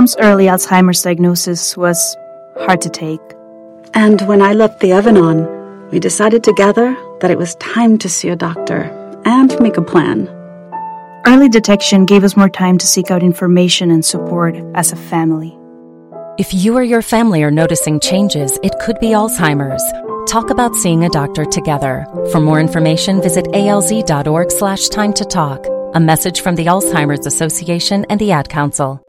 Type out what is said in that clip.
mom's early Alzheimer's diagnosis was hard to take. And when I left the Evanon, we decided together that it was time to see a doctor and make a plan. Early detection gave us more time to seek out information and support as a family. If you or your family are noticing changes, it could be Alzheimer's. Talk about seeing a doctor together. For more information, visit alz.org/time to talk. A message from the Alzheimer's Association and the Ad Council.